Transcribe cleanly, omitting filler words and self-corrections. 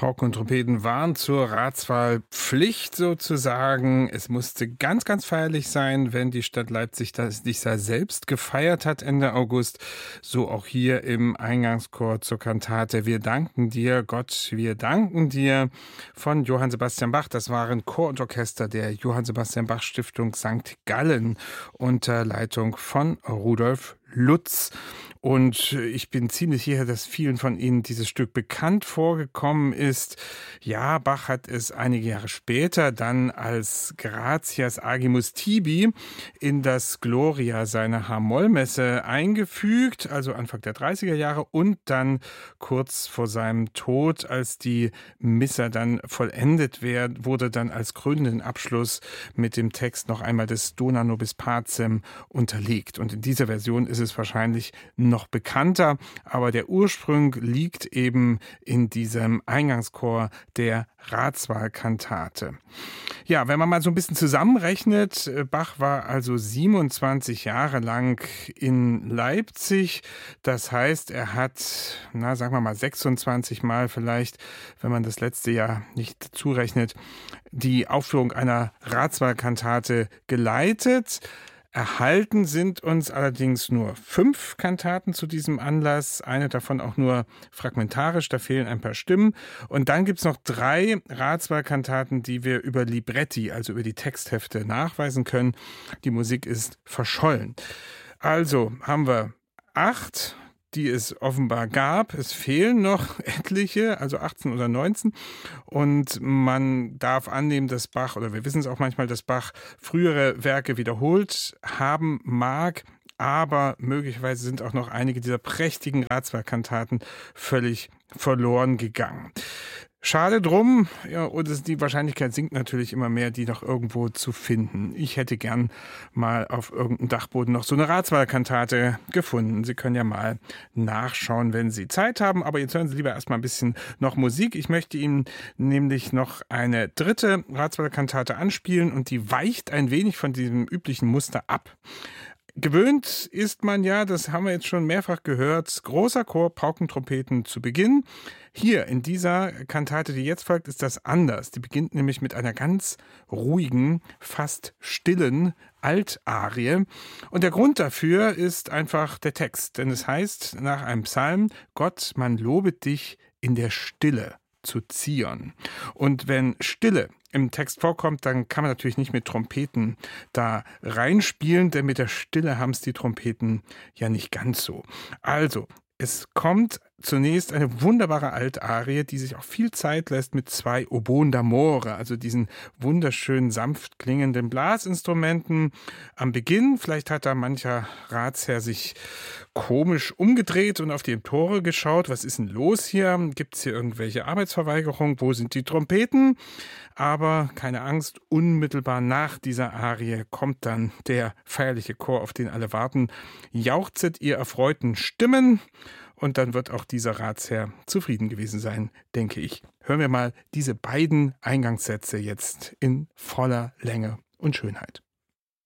Pauken und Trompeten waren zur Ratswahl Pflicht sozusagen. Es musste ganz, ganz feierlich sein, wenn die Stadt Leipzig das dieser selbst gefeiert hat Ende August. So auch hier im Eingangschor zur Kantate Wir danken dir, Gott, wir danken dir von Johann Sebastian Bach. Das waren Chor und Orchester der Johann Sebastian Bach Stiftung St. Gallen unter Leitung von Rudolf Lutz. Und ich bin ziemlich sicher, dass vielen von Ihnen dieses Stück bekannt vorgekommen ist. Ja, Bach hat es einige Jahre später dann als Gratias Agimus Tibi in das Gloria seiner H-Moll-Messe eingefügt, also Anfang der 30er Jahre und dann kurz vor seinem Tod, als die Missa dann vollendet wurde, dann als krönenden Abschluss mit dem Text noch einmal des Dona nobis pacem unterlegt. Und in dieser Version ist es wahrscheinlich noch bekannter, aber der Ursprung liegt eben in diesem Eingangschor der Ratswahlkantate. Ja, wenn man mal so ein bisschen zusammenrechnet, Bach war also 27 Jahre lang in Leipzig. Das heißt, er hat, sagen wir mal 26 Mal vielleicht, wenn man das letzte Jahr nicht zurechnet, die Aufführung einer Ratswahlkantate geleitet. Erhalten sind uns allerdings nur 5 Kantaten zu diesem Anlass, eine davon auch nur fragmentarisch, da fehlen ein paar Stimmen. Und dann gibt's noch 3 Ratswahlkantaten, die wir über Libretti, also über die Texthefte, nachweisen können. Die Musik ist verschollen. Also haben wir 8, die es offenbar gab. Es fehlen noch etliche, also 18 oder 19. Und man darf annehmen, dass Bach, oder wir wissen es auch manchmal, dass Bach frühere Werke wiederholt haben mag. Aber möglicherweise sind auch noch einige dieser prächtigen Ratswahlkantaten völlig verloren gegangen. Schade drum, ja, und die Wahrscheinlichkeit sinkt natürlich immer mehr, die noch irgendwo zu finden. Ich hätte gern mal auf irgendeinem Dachboden noch so eine Ratswahlkantate gefunden. Sie können ja mal nachschauen, wenn Sie Zeit haben, aber jetzt hören Sie lieber erstmal ein bisschen noch Musik. Ich möchte Ihnen nämlich noch eine 3. Ratswahlkantate anspielen und die weicht ein wenig von diesem üblichen Muster ab. Gewöhnt ist man ja, das haben wir jetzt schon mehrfach gehört, großer Chor, Pauken, Trompeten zu Beginn. Hier in dieser Kantate, die jetzt folgt, ist das anders. Die beginnt nämlich mit einer ganz ruhigen, fast stillen Altarie. Und der Grund dafür ist einfach der Text. Denn es heißt nach einem Psalm, Gott, man lobet dich in der Stille zu Zion. Und wenn Stille im Text vorkommt, dann kann man natürlich nicht mit Trompeten da reinspielen, denn mit der Stille haben es die Trompeten ja nicht ganz so. Also, es kommt zunächst eine wunderbare Altarie, die sich auch viel Zeit lässt mit 2 Oboen d'amore, also diesen wunderschönen, sanft klingenden Blasinstrumenten. Am Beginn, vielleicht hat da mancher Ratsherr sich komisch umgedreht und auf die Empore geschaut. Was ist denn los hier? Gibt es hier irgendwelche Arbeitsverweigerung? Wo sind die Trompeten? Aber keine Angst, unmittelbar nach dieser Arie kommt dann der feierliche Chor, auf den alle warten. Jauchzet ihr erfreuten Stimmen. Und dann wird auch dieser Ratsherr zufrieden gewesen sein, denke ich. Hören wir mal diese beiden Eingangssätze jetzt in voller Länge und Schönheit.